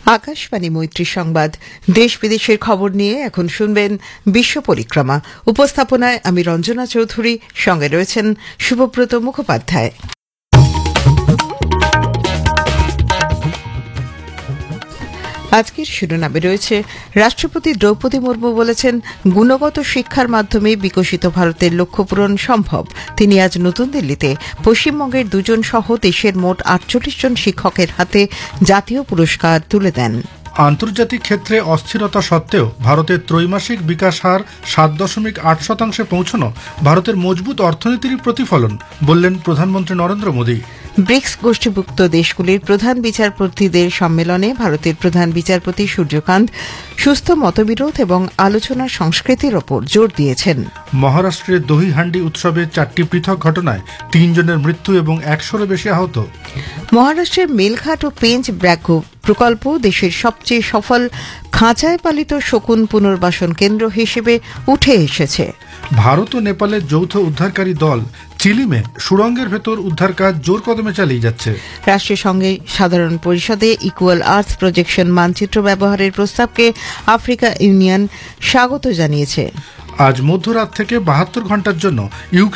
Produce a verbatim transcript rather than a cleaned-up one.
আকাশবাণী মৈত্রী সংবাদ দেশ বিদেশের খবর নিয়ে এখন শুনবেন বিশ্ব পরিক্রমা। উপস্থাপনায় আমি রঞ্জনা চৌধুরী, সঙ্গে রয়েছেন শুভব্রত মুখোপাধ্যায়। আজকের শিরোনামে রয়েছে, রাষ্ট্রপতি দ্রৌপদী মুর্মু বলেছেন, গুণগত শিক্ষার মাধ্যমে বিকশিত ভারতের লক্ষ্য পূরণ সম্ভব। তিনি আজ নতুন দিল্লিতে পশ্চিমবঙ্গের দুজন সহ দেশের মোট আটচল্লিশ জন শিক্ষকের হাতে জাতীয় পুরস্কার তুলে দেন। আন্তর্জাতিক ক্ষেত্রে অস্থিরতা সত্ত্বেও ভারতের ত্রৈমাসিক বিকাশ হার সাত দশমিক আট শতাংশে পৌঁছানো ভারতের মজবুত অর্থনীতির প্রতিফলন, বললেন প্রধানমন্ত্রী নরেন্দ্র মোদী। ব্রিক্স গোষ্ঠীভুক্ত দেশগুলির প্রধান বিচারপতিদের সম্মেলনে ভারতের প্রধান বিচারপতি সূর্যকান্ত সুস্থ মতবিরোধ এবং আলোচনার সংস্কৃতির ওপর জোর দিয়েছেন। মহারাষ্ট্রের দহিহান্ডি উৎসবের চারটি পৃথক ঘটনায় তিনজনের মৃত্যু এবং একশোরও বেশি আহত। মহারাষ্ট্রের মেলঘাট ও পেঞ্চ ব্যাঘ্র প্রকল্প দেশের সবচেয়ে সফল খাঁচায় পালিত শকুন পুনর্বাসন কেন্দ্র হিসেবে উঠে এসেছে। ভারত ও নেপালের যৌথ উদ্ধারকারী দল চিলিমে সুড়ঙ্গের ভেতর উদ্ধার কাজ জোর কদমে চালিয়ে যাচ্ছে। রাষ্ট্রসংঘে সাধারণ পরিষদে ইকুয়াল আর্থ প্রজেকশন মানচিত্র ব্যবহারের প্রস্তাবকে আফ্রিকা ইউনিয়ন স্বাগত জানিয়েছে। আজ মধ্যরাত থেকে বাহাত্তর ঘণ্টার জন্য ইউক্রেন